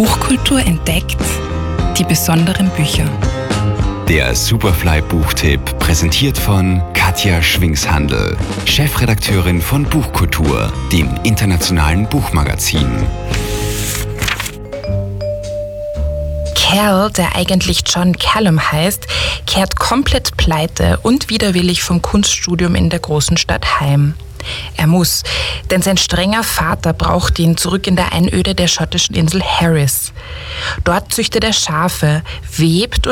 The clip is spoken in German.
Buchkultur entdeckt, die besonderen Bücher. Der Superfly-Buchtipp, präsentiert von Katja Schwingshandl, Chefredakteurin von Buchkultur, dem internationalen Buchmagazin. Cal, der eigentlich John Callum heißt, kehrt komplett pleite und widerwillig vom Kunststudium in der großen Stadt heim. Er muss, denn sein strenger Vater braucht ihn zurück in der Einöde der schottischen Insel Harris. Dort züchtet er Schafe, webt